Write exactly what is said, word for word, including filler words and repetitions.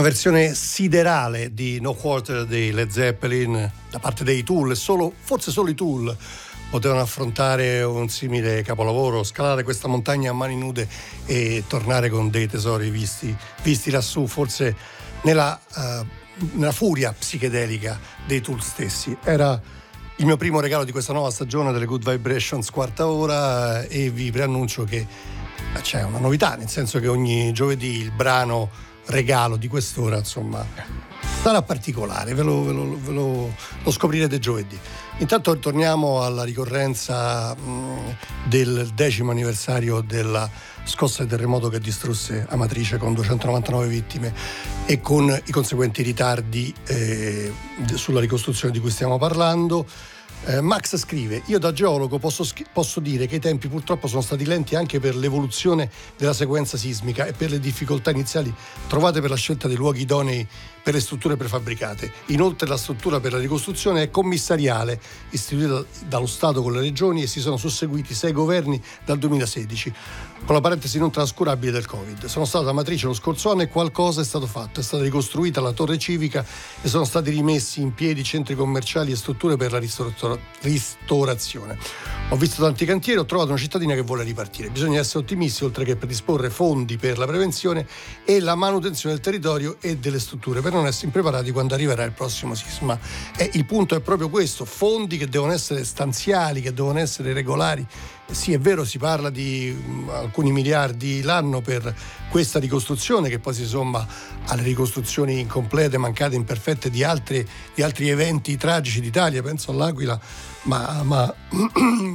Una versione siderale di No Quarter dei Led Zeppelin da parte dei Tool, e solo, forse solo i Tool potevano affrontare un simile capolavoro, scalare questa montagna a mani nude e tornare con dei tesori visti, visti lassù, forse nella, uh, nella furia psichedelica dei Tool stessi. Era il mio primo regalo di questa nuova stagione delle Good Vibrations quarta ora, e vi preannuncio che c'è una novità, nel senso che ogni giovedì il brano regalo di quest'ora, insomma, sarà particolare, ve lo, ve lo, ve lo, lo scoprirete giovedì. Intanto torniamo alla ricorrenza mh, del decimo anniversario della scossa di terremoto che distrusse Amatrice con duecentonovantanove vittime e con i conseguenti ritardi eh, sulla ricostruzione di cui stiamo parlando. Eh, Max scrive: io da geologo posso, posso dire che i tempi purtroppo sono stati lenti anche per l'evoluzione della sequenza sismica e per le difficoltà iniziali trovate per la scelta dei luoghi idonei per le strutture prefabbricate. Inoltre la struttura per la ricostruzione è commissariale, istituita dallo Stato con le regioni, e si sono susseguiti sei governi dal duemilasedici, con la parentesi non trascurabile del Covid. Sono stato a Amatrice lo scorso anno e qualcosa è stato fatto. È stata ricostruita la torre civica e sono stati rimessi in piedi centri commerciali e strutture per la ristor- ristorazione. Ho visto tanti cantieri, ho trovato una cittadina che vuole ripartire. Bisogna essere ottimisti, oltre che predisporre fondi per la prevenzione e la manutenzione del territorio e delle strutture, per non essere impreparati quando arriverà il prossimo sisma. E il punto è proprio questo: fondi che devono essere stanziali, che devono essere regolari. Sì, è vero, si parla di alcuni miliardi l'anno per questa ricostruzione, che poi si somma alle ricostruzioni incomplete, mancate, imperfette di altri, di altri eventi tragici d'Italia, penso all'Aquila, ma, ma